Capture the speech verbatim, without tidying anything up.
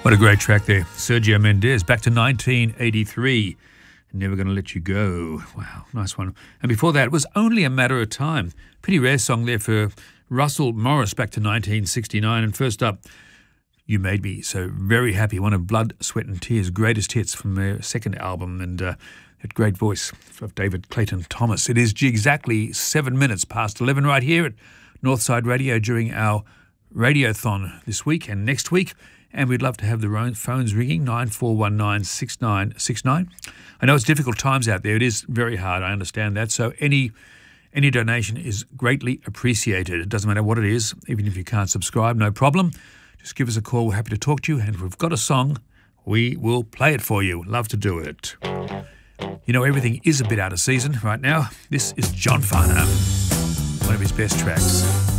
What a great track there. Sergio Mendes, back to nineteen eighty-three. Never Gonna Let You Go. Wow, nice one. And before that, it was Only a Matter of Time. Pretty rare song there for Russell Morris, back to nineteen sixty-nine. And first up, You Made Me So Very Happy, one of Blood, Sweat and Tears' greatest hits from their second album, and uh, that great voice of David Clayton Thomas. It is exactly seven minutes past eleven right here at Northside Radio during our Radiothon this week and next week. And we'd love to have the phones ringing, nine four one nine, six nine six nine. I know it's difficult times out there. It is very hard. I understand that. So any any donation is greatly appreciated. It doesn't matter what it is. Even if you can't subscribe, no problem. Just give us a call. We're happy to talk to you. And if we've got a song, we will play it for you. Love to do it. You know, everything is a bit out of season right now. This is John Farnham, one of his best tracks.